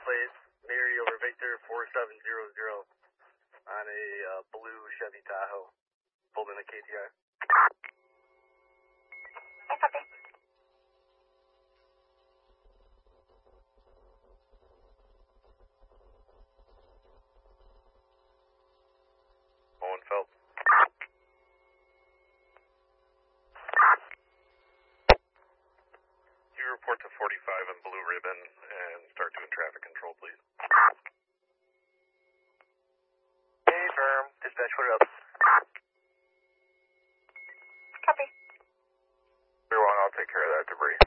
plate, Mary over Victor 4700 on a blue Chevy Tahoe, pulled in a KTR. Hey, copy. Owenfeld. You report to 45 on Blue Ribbon and start doing traffic control, please. Hey, firm. Dispatch, what up? Copy. Everyone, I'll take care of that debris.